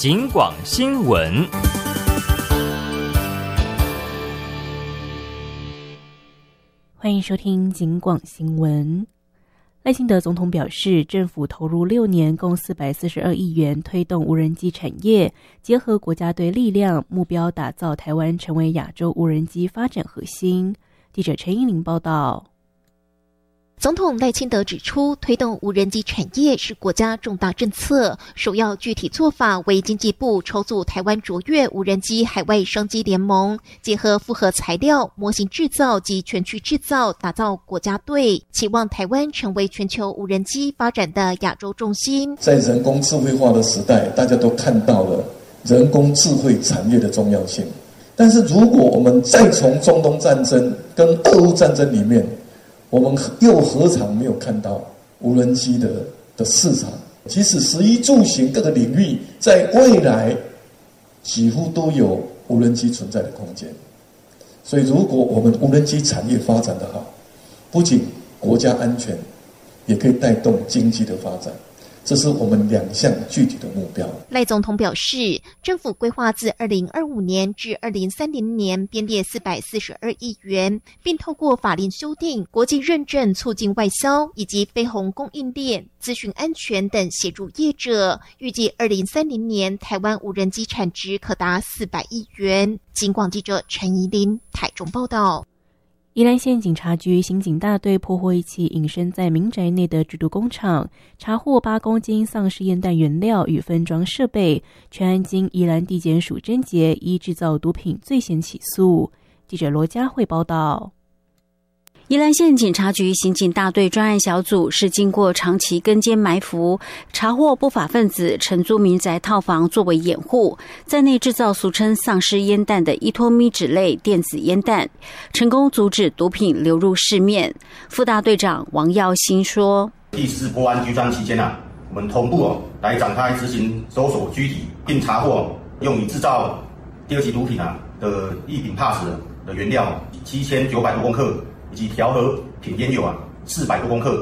警广新闻。 欢迎收听警广新闻。赖清德总统表示，政府投入6年，共442亿元推动无人机产业，结合国家队力量，目标打造台湾成为亚洲无人机发展核心。记者陈英玲报道。 总统赖清德指出，推动无人机产业是国家重大政策，首要具体做法为经济部筹组台湾卓越无人机海外商机联盟，结合复合材料、模型制造及全区制造，打造国家队，期望台湾成为全球无人机发展的亚洲重心。 在人工智慧化的时代，大家都看到了人工智慧产业的重要性。但是如果我们再从中东战争跟俄乌战争里面，我们又何尝没有看到无人机的市场？其实食衣住行各个领域，在未来几乎都有无人机存在的空间。所以，如果我们无人机产业发展得好，不仅国家安全，也可以带动经济的发展。这是我们2项具体的目标。 赖总统表示，政府规划自2025年至2030年编列442亿元，并透过法令修订、国际认证促进外销以及非红供应链、资讯安全等协助业者。预计2030年台湾无人机产值可达400亿元。警广记者陈怡琳台中报道。 宜兰县警察局刑警大队破获一起隐身在民宅内的制毒工厂，查获8公斤丧尸烟弹原料与分装设备，全案经宜兰地检署侦结，依制造毒品罪嫌起诉。记者罗佳慧报道。 宜兰县警察局刑警大队专案小组是经过长期跟监埋伏，查获不法分子承租民宅套房作为掩护，在内制造俗称丧尸烟弹的依托咪酯类电子烟弹，成功阻止毒品流入市面。副大队长王耀兴说： 第14国安局专期间我们同步来展开执行搜索拘提，并查获用以制造第2级毒品的异丙帕斯的原料7900多公克，以及调和品烟油400多公克。